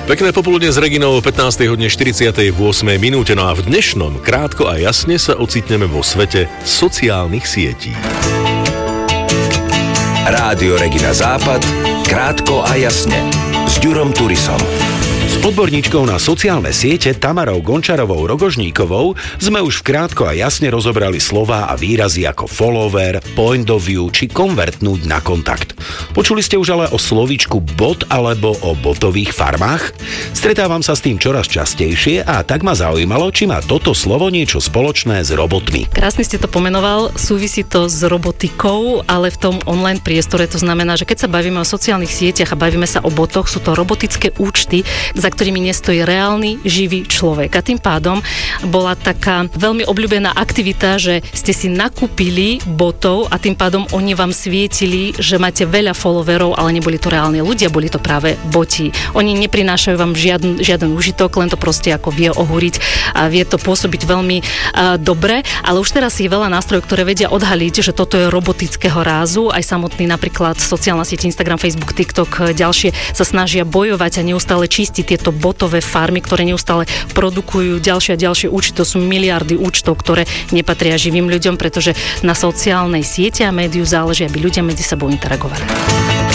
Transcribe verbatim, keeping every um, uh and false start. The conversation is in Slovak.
Pekné popoludne s Reginou o pätnástej hodine štyridsiatej ôsmej minúte. No a v dnešnom Krátko a jasne sa ocitneme vo svete sociálnych sietí. Rádio Regina Západ, Krátko a jasne s Ďurom Turisom. S odborníčkou na sociálne siete Tamarou Gončarovou Rogožníkovou sme už v Krátko a jasne rozobrali slová a výrazy ako follower, point of view či konvertnúť na kontakt. Počuli ste už ale o slovíčku bot alebo o botových farmách? Stretávam sa s tým čoraz častejšie a tak ma zaujímalo, či má toto slovo niečo spoločné s robotmi. Krásne ste to pomenoval, súvisí to s robotikou, ale v tom online priestore. To znamená, že keď sa bavíme o sociálnych sieťach a bavíme sa o botoch, sú to robotické účty, za ktorými nestojí reálny, živý človek. A tým pádom bola taká veľmi obľúbená aktivita, že ste si nakúpili botov a tým pádom oni vám svietili, že máte veľa followerov, ale neboli to reálni ľudia, boli to práve boti. Oni neprinášajú vám žiaden, žiaden užitok, len to proste ako vie ohúriť a vie to pôsobiť veľmi uh, dobre, ale už teraz je veľa nástrojov, ktoré vedia odhaliť, že toto je robotického rázu. Aj samotný napríklad sociálna sieť Instagram, Facebook, TikTok, ďalšie sa snažia bojovať a neustále čistiť tieto botové farmy, ktoré neustále produkujú ďalšie a ďalšie účty. To sú miliardy účtov, ktoré nepatria živým ľuďom, pretože na sociálnej siete a médiu záleží, aby ľudia medzi sebou interagovali.